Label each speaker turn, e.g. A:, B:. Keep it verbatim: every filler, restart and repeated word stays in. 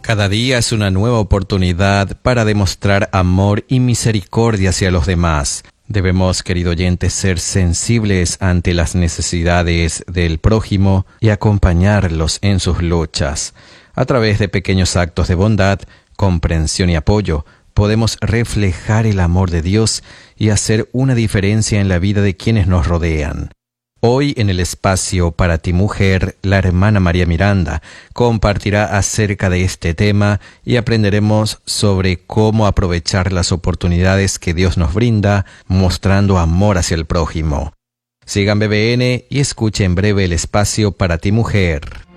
A: Cada día es una nueva oportunidad para demostrar amor y misericordia hacia los demás. Debemos, querido oyente, ser sensibles ante las necesidades del prójimo y acompañarlos en sus luchas. A través de pequeños actos de bondad, comprensión y apoyo, podemos reflejar el amor de Dios y hacer una diferencia en la vida de quienes nos rodean. Hoy en el espacio Para ti Mujer, la hermana María Miranda compartirá acerca de este tema y aprenderemos sobre cómo aprovechar las oportunidades que Dios nos brinda, mostrando amor hacia el prójimo. Sigan B B N y escuchen en breve el espacio Para ti Mujer.